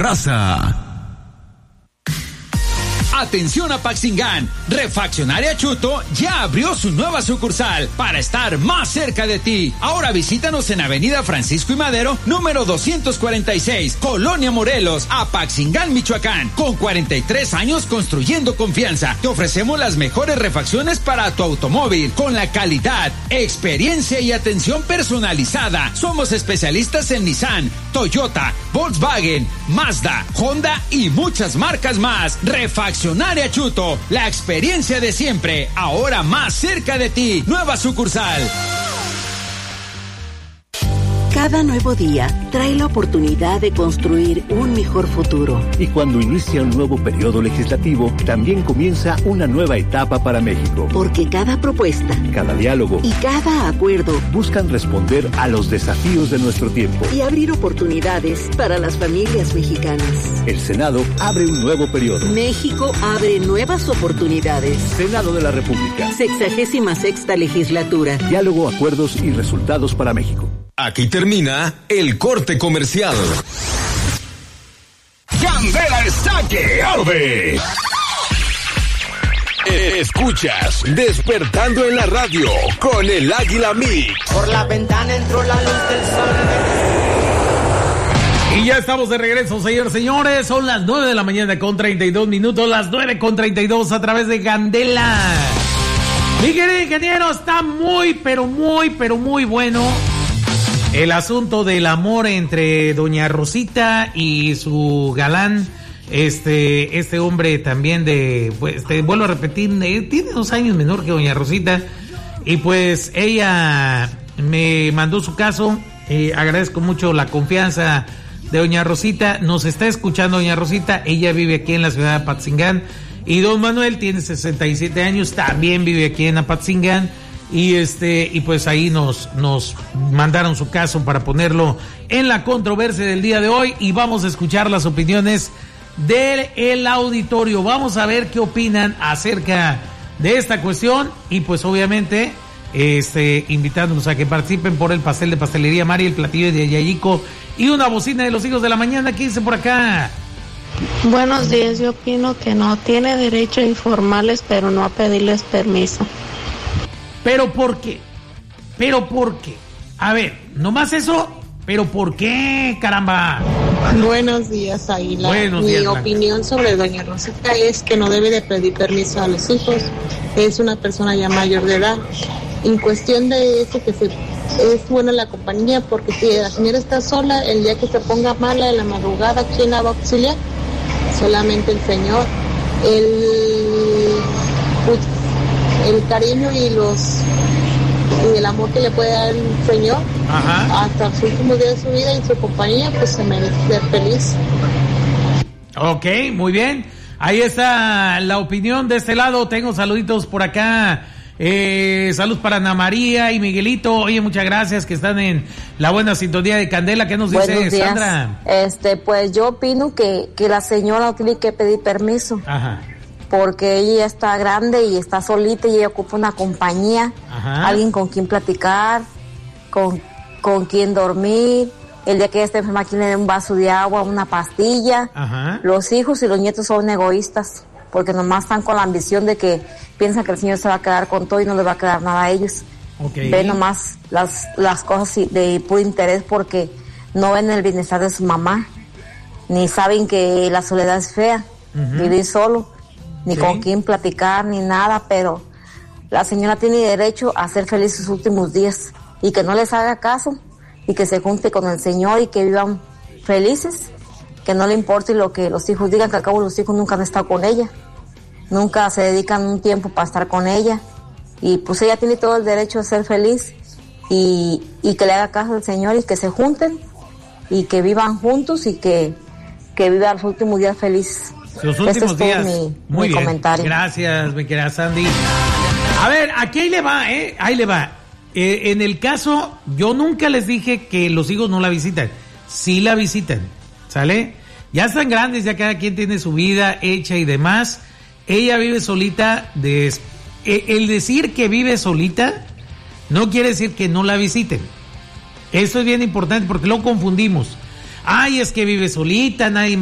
raza. Atención a Paxingán, Refaccionaria Chuto ya abrió su nueva sucursal para estar más cerca de ti. Ahora visítanos en Avenida Francisco y Madero, número 246, Colonia Morelos, Apaxingán, Michoacán. Con 43 años construyendo confianza, te ofrecemos las mejores refacciones para tu automóvil, con la calidad, experiencia y atención personalizada. Somos especialistas en Nissan, Toyota, Volkswagen, Mazda, Honda y muchas marcas más. Refaccionaria Chuto, la experiencia de siempre, ahora más cerca de ti. Nueva sucursal. Cada nuevo día trae la oportunidad de construir un mejor futuro. Y cuando inicia un nuevo periodo legislativo, también comienza una nueva etapa para México. Porque cada propuesta, cada diálogo y cada acuerdo buscan responder a los desafíos de nuestro tiempo y abrir oportunidades para las familias mexicanas. El Senado abre un nuevo periodo. México abre nuevas oportunidades. Senado de la República. 66ª legislatura. Diálogo, acuerdos y resultados para México. Aquí termina el corte comercial. Candela está que arde. Escuchas Despertando en la Radio con el Águila Mix. Por la ventana entró la luz del sol. Y ya estamos de regreso, señores. Son las 9 de la mañana con 32 minutos. Las 9 con 32 a través de Candela. Mi querido ingeniero, está muy bueno el asunto del amor entre doña Rosita y su galán, este hombre también vuelvo a repetir, tiene 2 años menor que doña Rosita, y pues ella me mandó su caso. Agradezco mucho la confianza de doña Rosita. Nos está escuchando doña Rosita, ella vive aquí en la ciudad de Apatzingán, y don Manuel tiene 67 años, también vive aquí en Apatzingán. Y pues ahí nos mandaron su caso para ponerlo en la controversia del día de hoy, y vamos a escuchar las opiniones del auditorio. Vamos a ver qué opinan acerca de esta cuestión, y pues obviamente invitándonos a que participen por el pastel de Pastelería Mari, el platillo de Yayico y una bocina de los hijos de la mañana. ¿Qué dice por acá? Buenos días. Yo opino que no tiene derecho a informarles, pero no a pedirles permiso. ¿Pero por qué? A ver, nomás eso, ¿pero por qué, caramba? Buenos días, Águila. Mi opinión sobre doña Rosita es que no debe de pedir permiso a los hijos. Es una persona ya mayor de edad. En cuestión de eso, es buena la compañía, porque si la señora está sola, el día que se ponga mala en la madrugada, ¿quién la va a auxiliar? Solamente el Señor. El cariño y el amor que le puede dar el Señor, ajá, hasta su último día de su vida y su compañía, pues se merece ser feliz. Ok, muy bien. Ahí está la opinión de este lado. Tengo saluditos por acá. Saludos para Ana María y Miguelito. Oye, muchas gracias, que están en la buena sintonía de Candela. ¿Qué nos dice Sandra? Pues yo opino que la señora no tiene que pedir permiso. Ajá. Porque ella ya está grande y está solita, y ella ocupa una compañía, ajá, alguien con quien platicar, con quien dormir. El día que ella esté enferma, aquí le dé un vaso de agua, una pastilla. Ajá. Los hijos y los nietos son egoístas, porque nomás están con la ambición de que piensan que el Señor se va a quedar con todo y no les va a quedar nada a ellos. Okay. Ven nomás las cosas de puro interés, porque no ven el bienestar de su mamá, ni saben que la soledad es fea, vivir solo, ni con quién platicar, ni nada. Pero la señora tiene derecho a ser feliz sus últimos días, y que no les haga caso, y que se junte con el Señor y que vivan felices, que no le importe lo que los hijos digan, que al cabo los hijos nunca han estado con ella, nunca se dedican un tiempo para estar con ella, y pues ella tiene todo el derecho a ser feliz, y que le haga caso al Señor, y que se junten y que vivan juntos, y que vivan los últimos días felices. Sus últimos días. Muy bien. Comentario. Gracias, mi querida Sandy. A ver, aquí ahí le va, ahí le va. En el caso, yo nunca les dije que los hijos no la visitan. Sí la visitan, ¿sale? Ya están grandes, ya cada quien tiene su vida hecha y demás. Ella vive solita. El decir que vive solita no quiere decir que no la visiten. Eso es bien importante, porque lo confundimos. Ay, es que vive solita, nadie